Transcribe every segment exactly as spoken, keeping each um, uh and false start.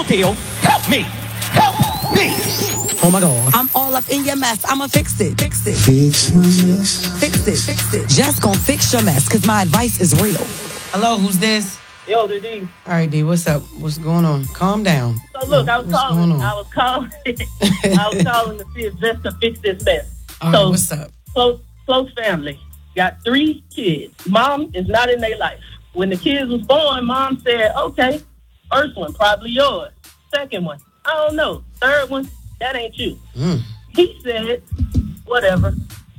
appeal. Help me. Help me. Oh my God. I'm all up in your mess. I'ma fix it. Fix it. Fix my mess. Fix it. Fix it. Just gonna fix your mess, cause my advice is real. Hello, who's this? Yo, the D. All right, D, what's up? What's going on? Calm down. So look, I was What's calling. going on? I was calling. I was calling to see if Jess could fix this mess. All so, right, what's up? Close, close family. Got three kids. Mom is not in their life. When the kids was born, Mom said, okay, first one, probably yours. Second one, I don't know. Third one, that ain't you. Mm. He said, whatever.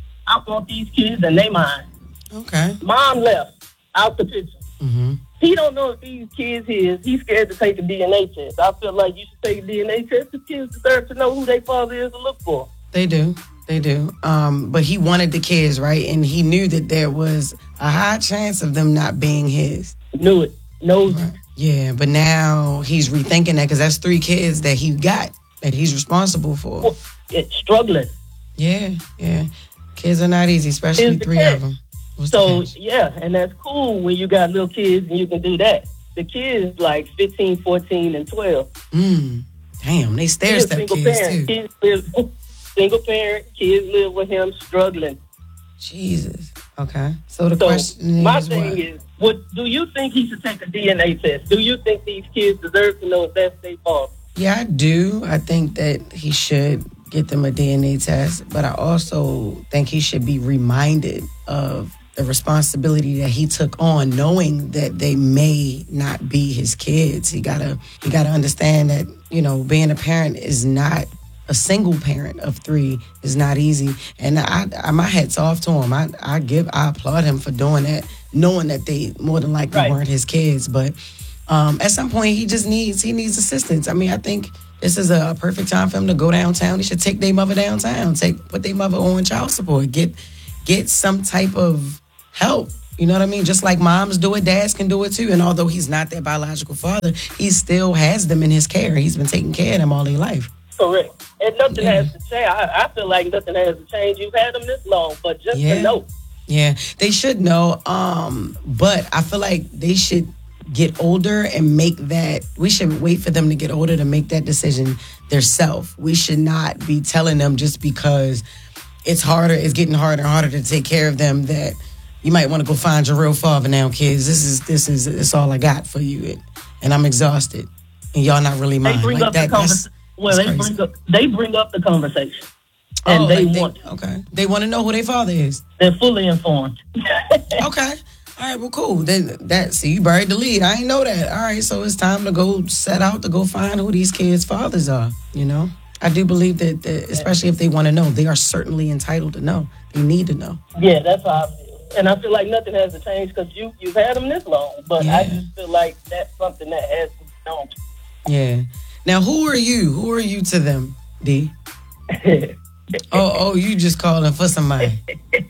I want these kids and they mine. Okay. Mom left out the picture. Mm-hmm. He don't know if these kids his. He's scared to take a D N A test. I feel like you should take a D N A test. The kids deserve to know who their father is to look for. They do. They do. Um, but he wanted the kids, right? And he knew that there was a high chance of them not being his. Knew it. Knows right. Yeah, but now he's rethinking that because that's three kids that he got that he's responsible for. Well, it's struggling. Yeah, yeah. Kids are not easy, especially three catch. of them. What's so, the yeah, and that's cool when you got little kids and you can do that. The kids like fifteen, fourteen, and twelve. Mm, damn, they stair step kids, parent. too. Kids live, single parent, kids live with him struggling. Jesus. Okay. So the so question my is thing what? is, what, do you think he should take a D N A test? Do you think these kids deserve to know if that's their fault? Yeah, I do. I think that he should get them a D N A test, but I also think he should be reminded of the responsibility that he took on, knowing that they may not be his kids. He gotta, he gotta understand that, you know, being a parent is not, a single parent of three is not easy. And I, I my hat's off to him. I, I give, I applaud him for doing that, knowing that they more than likely right. weren't his kids. But um, at some point, he just needs, he needs assistance. I mean, I think this is a perfect time for him to go downtown. He should take their mother downtown, take put their mother on child support, get get some type of help. You know what I mean? Just like moms do it, dads can do it too. And although he's not their biological father, he still has them in his care. He's been taking care of them all their life. Correct. And nothing Yeah. has to change. I, I feel like nothing has to change. You've had them this long, but just Yeah. to know. Yeah, they should know. Um, but I feel like they should get older and make that. We should wait for them to get older to make that decision themselves. We should not be telling them just because it's harder, it's getting harder and harder to take care of them that you might want to go find your real father now, kids. This is this is it's all I got for you, and I'm exhausted, and y'all not really mine. They bring like up that, the conversation. Well, that's they crazy. bring up they bring up the conversation, and oh, they like want okay. They want to know who their father is. they're fully informed. Okay. All right, well, cool. Then that, see, you buried the lead. I ain't know that. All right, so it's time to go set out to go find who these kids' fathers are, you know? I do believe that, that especially if they want to know, they are certainly entitled to know. They need to know. Yeah, that's how I feel. And I feel like nothing has to change because you, you've had them this long. But Yeah. I just feel like that's something that has to be known. Yeah. Now, who are you? Who are you to them, D? oh, oh, you just calling for somebody.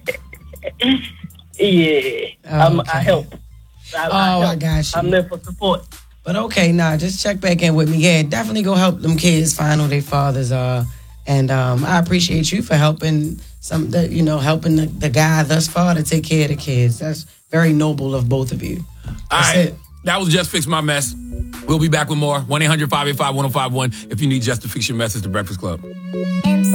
Yeah, Oh, I'm, okay. I help. I, Oh, I, help. I got you. I'm there for support. But okay, nah, just check back in with me. Yeah, definitely go help them kids find who their fathers are. And um, I appreciate you for helping some, the, you know, helping the, the guy thus far to take care of the kids. That's very noble of both of you. That's All right. it. That was Just Fix My Mess. We'll be back with more. one eight hundred five eight five one oh five one if you need Just to Fix Your Mess. It's The Breakfast Club.